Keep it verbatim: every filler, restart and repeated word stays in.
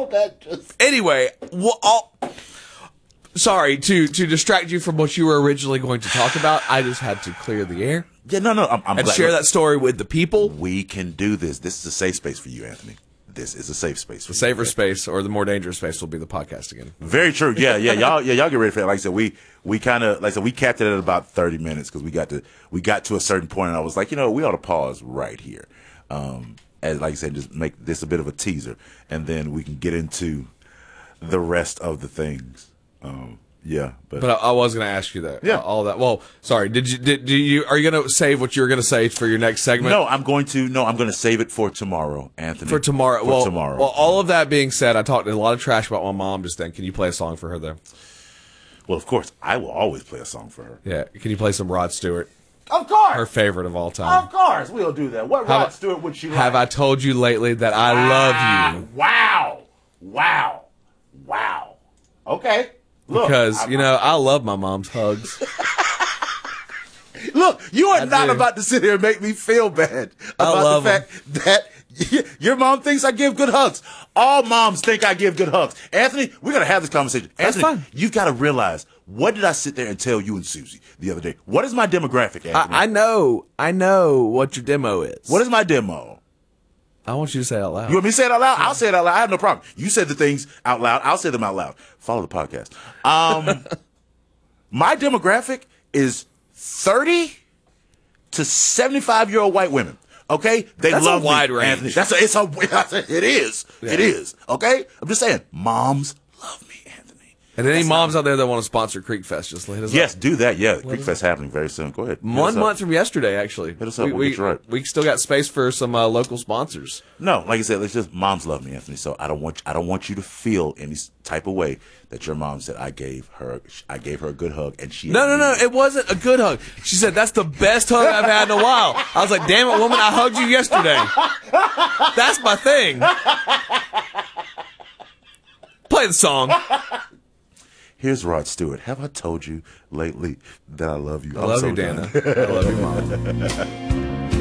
all that just... Anyway, well, all, sorry, to, to distract you from what you were originally going to talk about, I just had to clear the air. Yeah, no, no, I'm, I'm and glad. share that story with the people. We can do this. This is a safe space for you, Anthony. This is a safe space. For the you, safer okay? space, or the more dangerous space, will be the podcast again. Very true. Yeah, yeah, y'all, yeah, y'all get ready for it. Like I said, we we kind of, like I said, we capped it at about thirty minutes because we got to we got to a certain point, and I was like, you know, we ought to pause right here, um, as like I said, just make this a bit of a teaser, and then we can get into the rest of the things. Um, yeah, but but I, I was going to ask you that. Yeah, uh, all that. Well, sorry. Did you? Did do you? Are you going to save what you were going to say for your next segment? No, I'm going to. No, I'm going to save it for tomorrow, Anthony. For tomorrow. For well, tomorrow. Well, all of that being said, I talked a lot of trash about my mom just then. Can you play a song for her though? Well, of course, I will always play a song for her. Yeah. Can you play some Rod Stewart? Of course. Her favorite of all time. Of course, we'll do that. What Have Rod I- Stewart would she like? Have I told you lately that I Ah, love you? Wow. Wow. Wow. Okay. Look, Because, I'm- you know, I love my mom's hugs. Look, you are I not do. about to sit here and make me feel bad I about love the fact that your mom thinks I give good hugs. All moms think I give good hugs. Anthony, we're going to have this conversation. That's Anthony, fine. you've got to realize, what did I sit there and tell you and Susie the other day? What is my demographic, Anthony? I, I know. I know what your demo is. What is my demo? I want you to say it out loud. You want me to say it out loud? I'll say it out loud. I have no problem. You said the things out loud. I'll say them out loud. Follow the podcast. Um, my demographic is thirty to seventy-five year old white women. Okay, they That's a love me, wide range. Anthony. That's a, it's a it is Yeah. it is. Okay, I'm just saying, moms love me, Anthony. And any That's moms not- out there that want to sponsor Creek Fest, just hit us Yes, up. do that. Yeah, Creek Fest happening very soon. Go ahead. Hit us One up. month from yesterday, actually. Hit us up. We, We'll we, get you right. we still got space for some uh, local sponsors. No, like I said, it's just moms love me, Anthony. So I don't want I don't want you to feel any type of way that your mom said I gave her I gave her a good hug and she No, no, no. It wasn't a good hug. She said, that's the best hug I've had in a while. I was like, damn it, woman, I hugged you yesterday. That's my thing. Play the song. Here's Rod Stewart. Have I told you lately that I love you? I I'm love so you, done. Dana. I love you, Mom.